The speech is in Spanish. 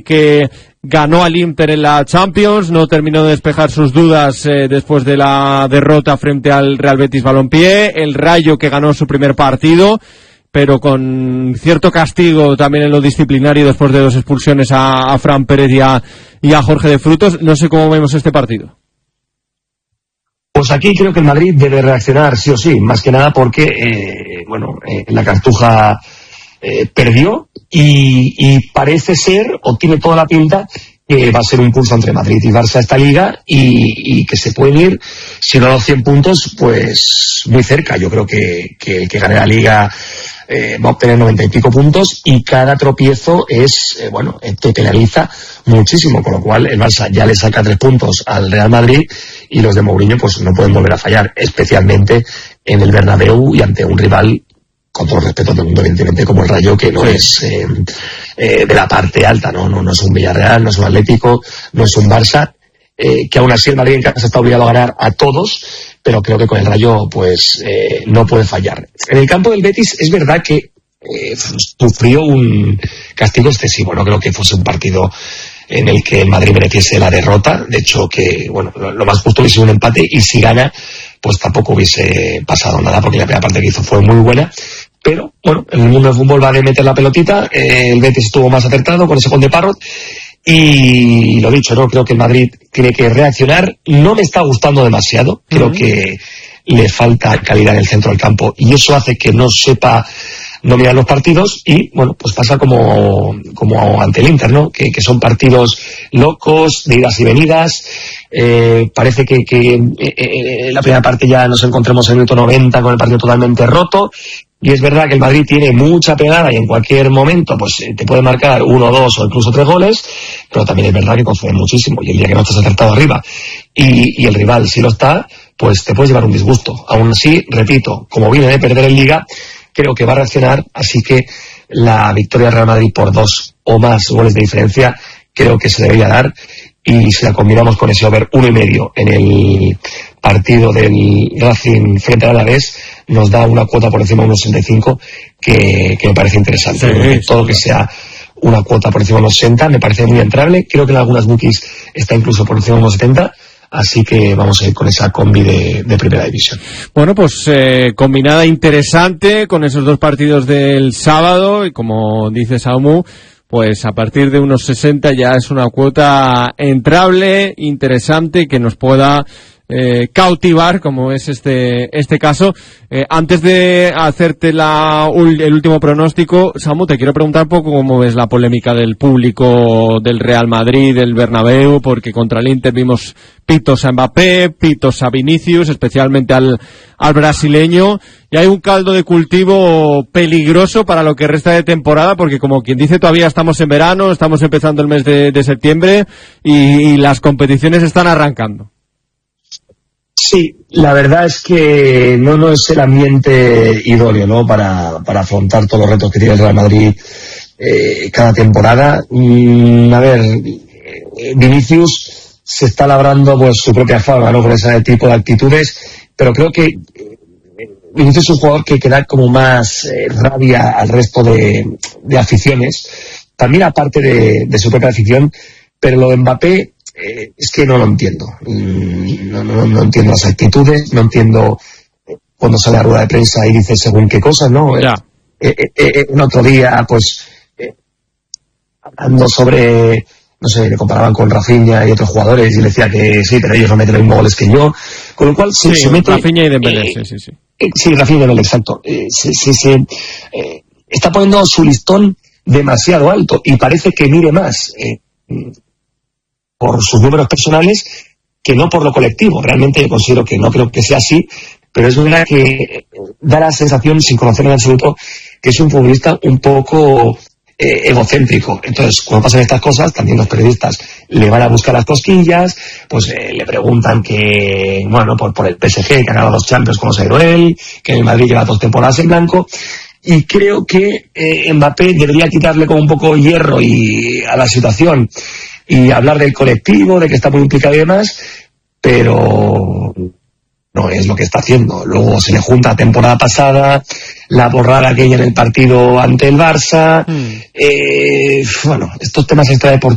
que ganó al Inter en la Champions, no terminó de despejar sus dudas después de la derrota frente al Real Betis Balompié, el Rayo que ganó su primer partido, pero con cierto castigo también en lo disciplinario después de 2 expulsiones a Fran Pérez y a Jorge de Frutos. No sé cómo vemos este partido. Pues aquí creo que el Madrid debe reaccionar sí o sí, más que nada porque la Cartuja perdió y parece ser, o tiene toda la pinta, que va a ser un pulso entre Madrid y Barça esta liga y que se pueden ir, si no a los 100 puntos, pues muy cerca. Yo creo que el que gane la liga va a obtener 90 y pico puntos y cada tropiezo te penaliza muchísimo, con lo cual el Barça ya le saca 3 puntos al Real Madrid y los de Mourinho pues no pueden volver a fallar, especialmente en el Bernabéu y ante un rival, con todo el respeto del mundo, evidentemente, como el Rayo, que no es de la parte alta, no es un Villarreal, no es un Atlético, no es un Barça, que aún así el Madrid en casa está obligado a ganar a todos, pero creo que con el Rayo pues no puede fallar. En el campo del Betis es verdad que sufrió un castigo excesivo, no creo que fuese un partido en el que el Madrid mereciese la derrota. De hecho, que lo más justo hubiese un empate, y si gana pues tampoco hubiese pasado nada, porque la primera parte que hizo fue muy buena. Pero en el mundo del fútbol va de meter la pelotita, el Betis estuvo más acertado con ese gol de Parrot. Y lo dicho, creo que el Madrid tiene que reaccionar. No me está gustando demasiado, creo que le falta calidad en el centro del campo y eso hace que no sepa mirar los partidos y pues pasa como ante el Inter, ¿no? Que son partidos locos, de idas y venidas. Parece que en la primera parte ya nos encontramos en el minuto 90 con el partido totalmente roto. Y es verdad que el Madrid tiene mucha pegada y en cualquier momento pues te puede marcar 1, 2 o incluso 3 goles, pero también es verdad que concede muchísimo, y el día que no estás acertado arriba y el rival sí lo está, pues te puedes llevar un disgusto. Aún así, repito, como viene de perder en Liga, creo que va a reaccionar, así que la victoria del Real Madrid por 2 o más goles de diferencia creo que se debería dar, y si la combinamos con ese over 1,5 en el partido del Racing frente al Alavés, nos da una cuota por encima de 1,65 que me parece interesante. Sí, todo que sea una cuota por encima de 1,60 me parece muy entrable. Creo que en algunas bookies está incluso por encima de 1,70. Así que vamos a ir con esa combi de primera división. Bueno, pues combinada interesante con esos 2 partidos del sábado, y como dice Saumu, pues a partir de unos 60 ya es una cuota entrable, interesante, que nos pueda cautivar, como es este caso. Antes de hacerte el último pronóstico, Samu, te quiero preguntar un poco cómo ves la polémica del público del Real Madrid, del Bernabéu, porque contra el Inter vimos pitos a Mbappé, pitos a Vinicius, especialmente al brasileño, y hay un caldo de cultivo peligroso para lo que resta de temporada, porque como quien dice, todavía estamos en verano, estamos empezando el mes de septiembre y las competiciones están arrancando. Sí, la verdad es que no es el ambiente idóneo, ¿no? para afrontar todos los retos que tiene el Real Madrid cada temporada. A ver, Vinicius se está labrando pues su propia fama, ¿no? Con ese tipo de actitudes, pero creo que Vinicius es un jugador que da como más rabia al resto de aficiones, también aparte de su propia afición. Pero lo de Mbappé es que no lo entiendo. No entiendo las actitudes, no entiendo cuando sale a rueda de prensa y dice según qué cosas, ¿no? Ya. Un otro día, pues, hablando sobre, no sé, le comparaban con Rafinha y otros jugadores y le decía que sí, pero ellos no meten los mismos goles que yo. Con lo cual, sí, se mete... Rafinha y Dembélé, sí. Sí, Rafinha y Dembélé, exacto. Está poniendo su listón demasiado alto y parece que mire más por sus números personales que no por lo colectivo. Realmente yo considero que no creo que sea así, pero es verdad que da la sensación, sin conocerlo en absoluto, que es un futbolista un poco egocéntrico. Entonces, cuando pasan estas cosas, también los periodistas le van a buscar las cosquillas, pues le preguntan que, por el PSG, que ha ganado 2 Champions, cómo se ha ido él, que el Madrid lleva 2 temporadas en blanco. Y creo que Mbappé debería quitarle como un poco hierro y a la situación y hablar del colectivo, de que está muy implicado y demás, pero no es lo que está haciendo. Luego se le junta la temporada pasada, la borrada aquella en el partido ante el Barça. Estos temas extradeportivos